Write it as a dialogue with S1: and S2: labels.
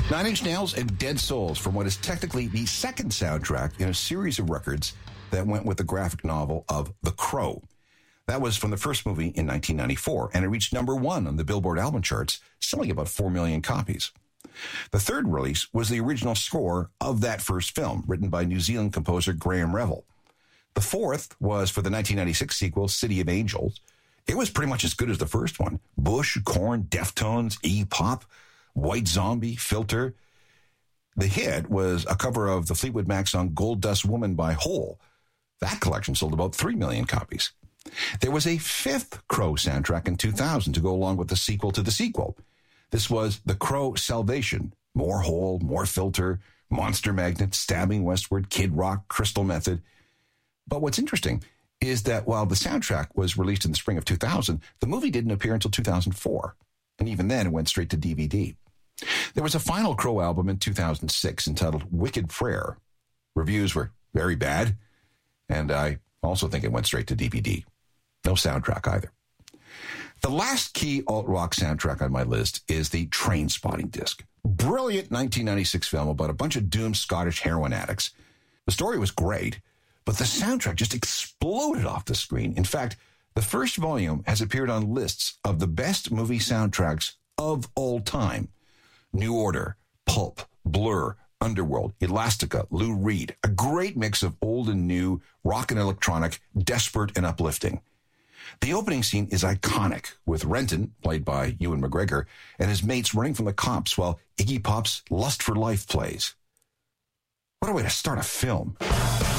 S1: Nine Inch Nails and Dead Souls from what is technically the second soundtrack in a series of records that went with the graphic novel of The Crow. That was from the first movie in 1994, and it reached number 1 on the Billboard album charts, selling about 4 million copies. The third release was the original score of that first film, written by New Zealand composer Graham Revell. The fourth was for the 1996 sequel, City of Angels. It was pretty much as good as the first one. Bush, Korn, Deftones, E-Pop, White Zombie, Filter. The hit was a cover of the Fleetwood Mac song Gold Dust Woman by Hole. That collection sold about 3 million copies. There was a fifth Crow soundtrack in 2000 to go along with the sequel to the sequel. This was The Crow Salvation. More Hole, more Filter, Monster Magnet, Stabbing Westward, Kid Rock, Crystal Method. But what's interesting is that while the soundtrack was released in the spring of 2000, the movie didn't appear until 2004. And even then, it went straight to DVD. There was a final Crow album in 2006 entitled Wicked Prayer. Reviews were very bad, and I also think it went straight to DVD. No soundtrack either. The last key alt-rock soundtrack on my list is the Trainspotting disc. Brilliant 1996 film about a bunch of doomed Scottish heroin addicts. The story was great, but the soundtrack just exploded off the screen. In fact, the first volume has appeared on lists of the best movie soundtracks of all time. New Order, Pulp, Blur, Underworld, Elastica, Lou Reed. A great mix of old and new, rock and electronic, desperate and uplifting. The opening scene is iconic, with Renton, played by Ewan McGregor, and his mates running from the cops while Iggy Pop's Lust for Life plays. What a way to start a film.